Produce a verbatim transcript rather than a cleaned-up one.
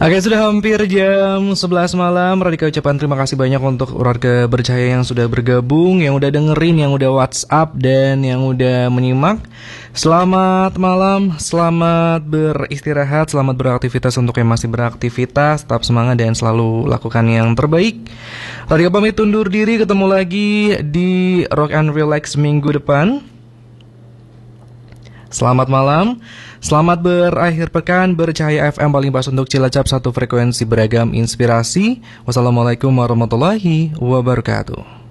Oke, sudah hampir jam sebelas malam. Radika ucapan terima kasih banyak untuk warga Bercahaya yang sudah bergabung, yang udah dengerin, yang udah WhatsApp, dan yang udah menyimak. Selamat malam, selamat beristirahat, selamat beraktivitas untuk yang masih beraktivitas. Tetap semangat dan selalu lakukan yang terbaik. Radika pamit undur diri, ketemu lagi di Rock and Relax minggu depan. Selamat malam, selamat berakhir pekan. Bercahaya F M paling pas untuk Cilacap, satu frekuensi beragam inspirasi. Wassalamualaikum warahmatullahi wabarakatuh.